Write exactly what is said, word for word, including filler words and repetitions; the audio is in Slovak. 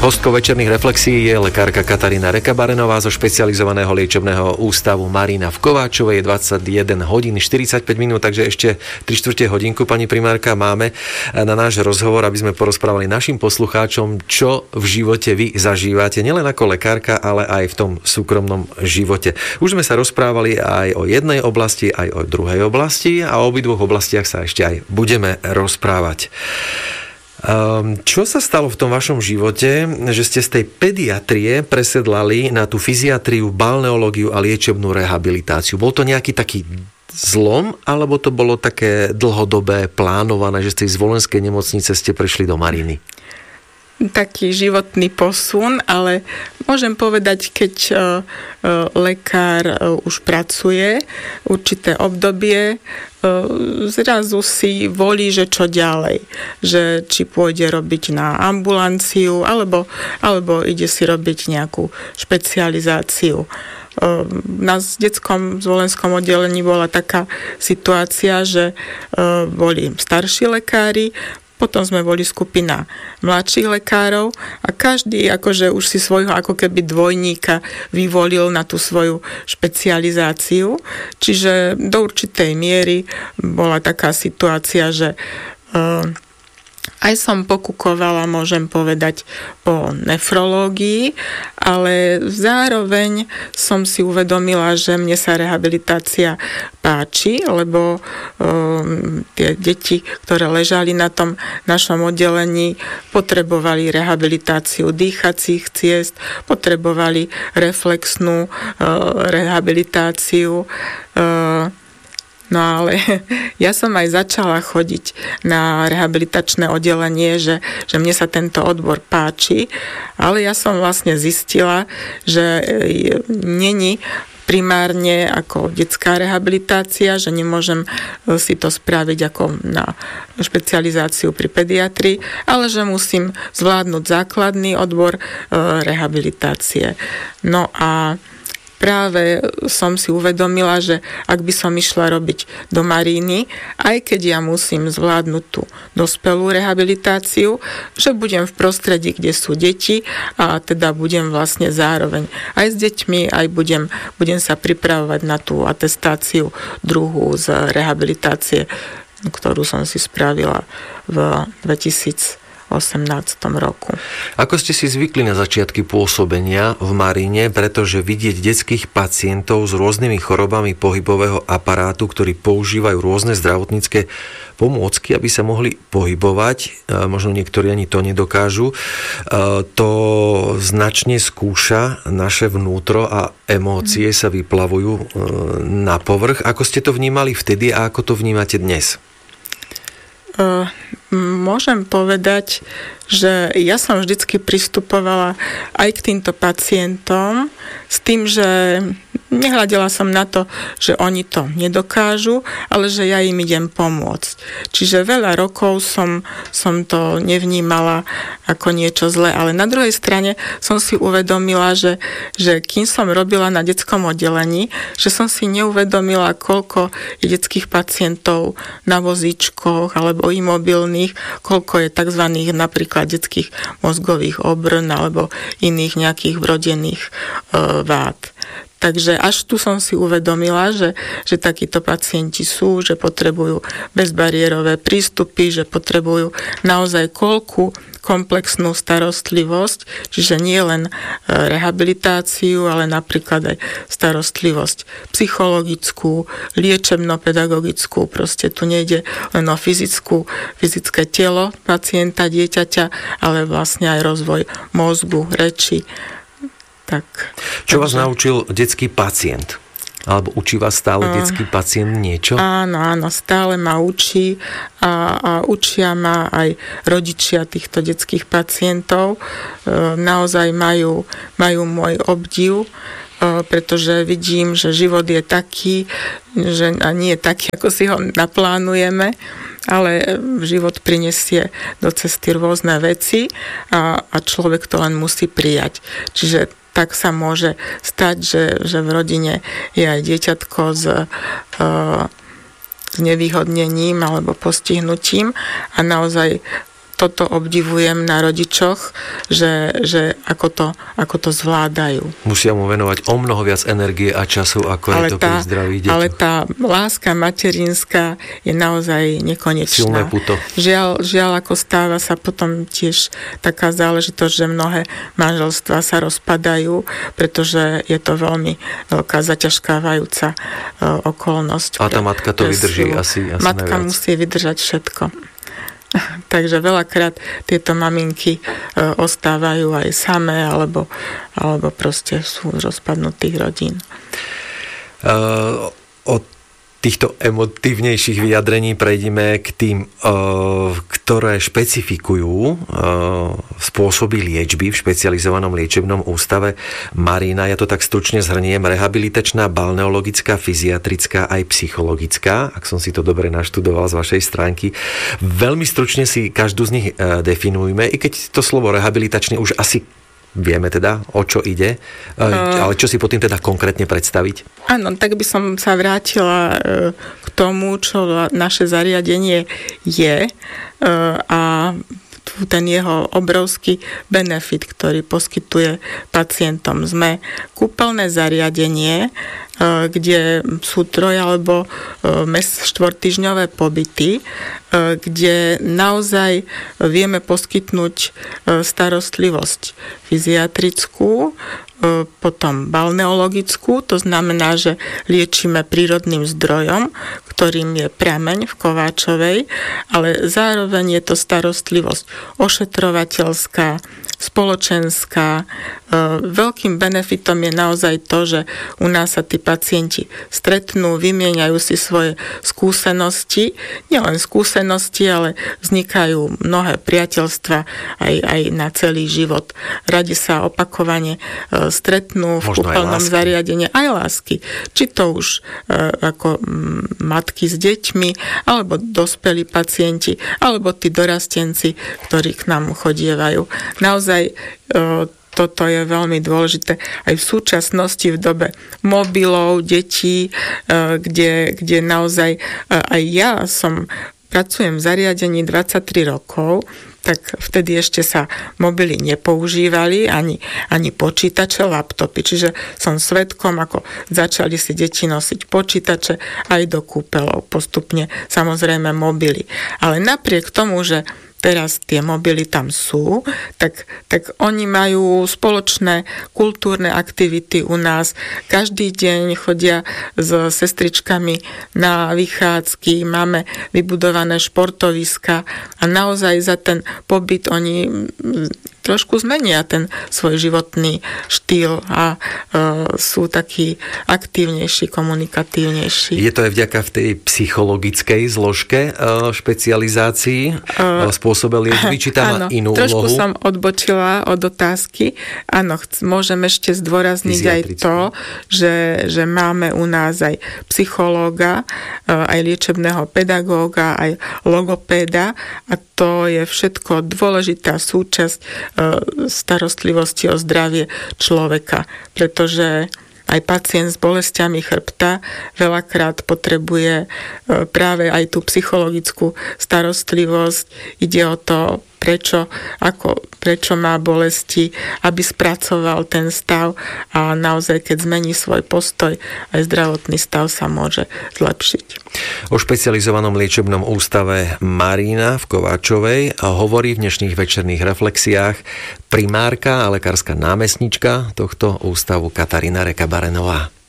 Hostkou večerných reflexií je lekárka Katarína Rekabarenová zo špecializovaného liečebného ústavu Marina v Kováčovej. Je dvadsaťjeden hodín štyridsaťpäť minút, takže ešte tri štvrte hodinku, pani primárka, máme na náš rozhovor, aby sme porozprávali našim poslucháčom, čo v živote vy zažívate, nielen ako lekárka, ale aj v tom súkromnom živote. Už sme sa rozprávali aj o jednej oblasti, aj o druhej oblasti a o obidvoch oblastiach sa ešte aj budeme rozprávať. Čo sa stalo v tom vašom živote, že ste z tej pediatrie presedlali na tú fyziatriu, balneológiu a liečebnú rehabilitáciu? Bol to nejaký taký zlom, alebo to bolo také dlhodobé, plánované, že z tej zvolenskej nemocnice ste prešli do Mariny? Taký životný posun, ale môžem povedať, keď uh, uh, lekár uh, už pracuje určité obdobie, uh, zrazu si volí, že čo ďalej. Že či pôjde robiť na ambulanciu, alebo, alebo ide si robiť nejakú špecializáciu. Uh, na detskom zvolenskom oddelení bola taká situácia, že uh, boli starší lekári, potom sme boli skupina mladších lekárov a každý akože už si svojho ako keby dvojníka vyvolil na tú svoju špecializáciu. Čiže do určitej miery bola taká situácia, že uh, aj som pokúkovala, môžem povedať, po nefrológii, ale zároveň som si uvedomila, že mne sa rehabilitácia páči, lebo um, tie deti, ktoré ležali na tom našom oddelení, potrebovali rehabilitáciu dýchacích ciest, potrebovali reflexnú uh, rehabilitáciu. Uh, No ale ja som aj začala chodiť na rehabilitačné oddelenie, že, že mne sa tento odbor páči, ale ja som vlastne zistila, že není primárne ako detská rehabilitácia, že nemôžem si to spraviť ako na špecializáciu pri pediatrii, ale že musím zvládnuť základný odbor rehabilitácie. No a práve som si uvedomila, že ak by som išla robiť do Maríny, aj keď ja musím zvládnuť tú dospelú rehabilitáciu, že budem v prostredí, kde sú deti a teda budem vlastne zároveň aj s deťmi, aj budem, budem sa pripravovať na tú atestáciu druhú z rehabilitácie, ktorú som si spravila v dvetisícosemnásť roku. Ako ste si zvykli na začiatky pôsobenia v Maríne, pretože vidieť detských pacientov s rôznymi chorobami pohybového aparátu, ktorí používajú rôzne zdravotnícke pomôcky, aby sa mohli pohybovať, možno niektorí ani to nedokážu, to značne skúša naše vnútro a emócie sa vyplavujú na povrch. Ako ste to vnímali vtedy a ako to vnímate dnes? Uh, môžem povedať, že ja som vždycky pristupovala aj k týmto pacientom s tým, že nehľadela som na to, že oni to nedokážu, ale že ja im idem pomôcť. Čiže veľa rokov som, som to nevnímala ako niečo zlé, ale na druhej strane som si uvedomila, že, že kým som robila na detskom oddelení, že som si neuvedomila, koľko je detských pacientov na vozíčkoch alebo imobilných, koľko je tzv. Napríklad detských mozgových obrn alebo iných nejakých vrodených e, vád. Takže až tu som si uvedomila, že, že takíto pacienti sú, že potrebujú bezbariérové prístupy, že potrebujú naozaj koľku komplexnú starostlivosť, čiže nie len rehabilitáciu, ale napríklad aj starostlivosť psychologickú, liečebno-pedagogickú, proste tu nejde len o fyzickú, fyzické telo pacienta, dieťaťa, ale vlastne aj rozvoj mozgu, reči. Tak, Čo takže... vás naučil detský pacient? Alebo učí vás stále uh, detský pacient niečo? Áno, áno, stále ma učí a, a učia ma aj rodičia týchto detských pacientov. E, naozaj majú, majú môj obdiv, e, pretože vidím, že život je taký, že a nie je taký, ako si ho naplánujeme, ale život prinesie do cesty rôzne veci a, a človek to len musí prijať. Čiže tak sa môže stať, že, že v rodine je aj dieťatko s, e, s nevýhodnením alebo postihnutím a naozaj toto obdivujem na rodičoch, že, že ako, to, ako to zvládajú. Musia mu venovať o mnoho viac energie a času, ako ale je to tá, pri zdraví deťoch. Ale tá láska materinská je naozaj nekonečná. Silné puto. Žiaľ, žiaľ, ako stáva sa potom tiež taká záležitosť, že mnohé manželstvá sa rozpadajú, pretože je to veľmi veľká zaťažkávajúca uh, okolnosť. A tá matka to vydrží asi, asi Matka najviac. Musí vydržať všetko. Takže veľakrát tieto maminky e, ostávajú aj samé, alebo, alebo proste sú z rozpadnutých rodín. Uh, od týchto emotívnejších vyjadrení prejdeme k tým, uh, ktoré špecifikujú uh, spôsoby liečby v špecializovanom liečebnom ústave Marina. Ja to tak stručne zhrniem. Rehabilitačná, balneologická, fyziatrická aj psychologická, ak som si to dobre naštudoval z vašej stránky. Veľmi stručne si každú z nich uh, definujme, i keď to slovo rehabilitačne už asi vieme teda, o čo ide, ale čo si pod tým teda konkrétne predstaviť? Áno, tak by som sa vrátila k tomu, čo naše zariadenie je a ten jeho obrovský benefit, ktorý poskytuje pacientom. Sme kúpeľné zariadenie, kde sú troj alebo štvortýždňové pobyty, kde naozaj vieme poskytnúť starostlivosť fyziatrickú, potom balneologickú, to znamená, že liečíme prírodným zdrojom, ktorým je prameň v Kováčovej, ale zároveň je to starostlivosť ošetrovateľská, spoločenská. Veľkým benefitom je naozaj to, že u nás sa tí pacienti stretnú, vymieňajú si svoje skúsenosti, nielen skúsenosti, ale vznikajú mnohé priateľstva aj, aj na celý život. Radi sa opakovane stretnú v kúpeľnom zariadení, aj lásky. Či to už ako matky s deťmi, alebo dospelí pacienti, alebo tí dorastenci, ktorí k nám chodievajú. Naozaj toto je veľmi dôležité aj v súčasnosti v dobe mobilov, detí, kde, kde naozaj aj ja som pracujem v zariadení dvadsaťtri rokov, tak vtedy ešte sa mobily nepoužívali, ani, ani počítače, laptopy. Čiže som svedkom, ako začali si deti nosiť počítače aj do kúpeľov, postupne samozrejme mobily. Ale napriek tomu, že teraz tie mobily tam sú, tak, tak oni majú spoločné kultúrne aktivity u nás. Každý deň chodia s sestričkami na vychádzky, máme vybudované športoviska a naozaj za ten pobyt oni trošku zmenia ten svoj životný štýl a e, sú takí aktívnejší, komunikatívnejší. Je to aj vďaka v tej psychologickej zložke e, špecializácii, e, spôsobe liečby, či tam má inú trošku úlohu? Trošku som odbočila od otázky. Áno, chc- môžem ešte zdôrazniť aj to, že, že máme u nás aj psychológa, e, aj liečebného pedagóga, aj logopéda a to je všetko dôležitá súčasť starostlivosti o zdravie človeka, pretože aj pacient s bolestiami chrbta veľakrát potrebuje práve aj tú psychologickú starostlivosť. Ide o to, prečo, ako, prečo má bolesti, aby spracoval ten stav a naozaj, keď zmení svoj postoj, aj zdravotný stav sa môže zlepšiť. O špecializovanom liečebnom ústave Marina v Kováčovej hovorí v dnešných večerných reflexiách primárka a lekárska námestnička tohto ústavu Katarína Reka-Barenová.